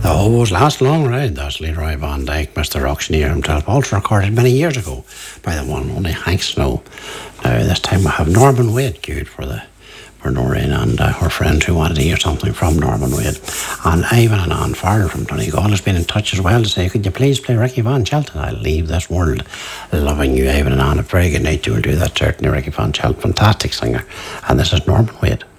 Oh, it was last long ride. That's Leroy Van Dyke, Mr. Auctioneer himself, also recorded many years ago by the one only Hank Snow. Now, this time we have Norman Wade queued for Noreen and her friends who wanted to hear something from Norman Wade. And Ivan and Anne Farrell from Donegal has been in touch as well to say, could you please play Ricky Van Shelton? I'll leave this world loving you, Ivan and Anne. A very good night. You will do that, certainly. Ricky Van Shelton, fantastic singer. And this is Norman Wade.